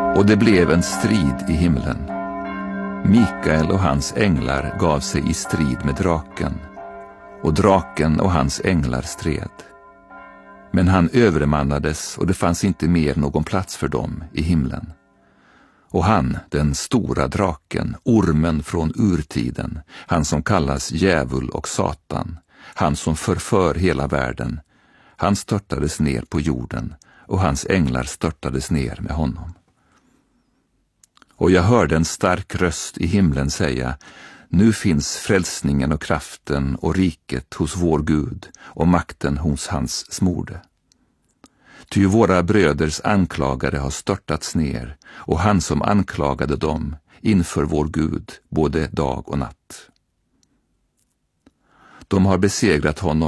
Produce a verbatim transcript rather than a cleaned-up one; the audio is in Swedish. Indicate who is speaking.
Speaker 1: Och det blev en strid i himlen. Mikael och hans änglar gav sig i strid med draken, och draken och hans änglar stred. Men han övermannades, och det fanns inte mer någon plats för dem i himlen. Och han, den stora draken, ormen från urtiden, han som kallas djävul och Satan, han som förför hela världen, han störtades ner på jorden, och hans änglar störtades ner med honom. Och jag hörde en stark röst i himlen säga: nu finns frälsningen och kraften och riket hos vår Gud och makten hos hans smorde. Ty våra bröders anklagare har störtats ner, och han som anklagade dem inför vår Gud både dag och natt. De har besegrat honom